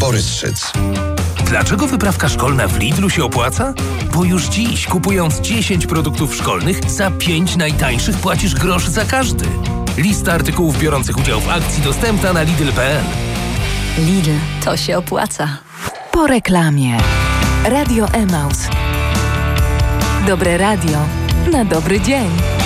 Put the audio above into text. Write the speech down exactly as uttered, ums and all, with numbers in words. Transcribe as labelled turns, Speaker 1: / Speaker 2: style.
Speaker 1: Boryszyc.
Speaker 2: Dlaczego wyprawka szkolna w Lidlu się opłaca? Bo już dziś, kupując dziesięć produktów szkolnych, za pięć najtańszych płacisz grosz za każdy. Lista artykułów biorących udział w akcji dostępna na lidl kropka p l.
Speaker 3: Lidl, to się opłaca. Po reklamie. Radio Emaus. Dobre radio na dobry dzień.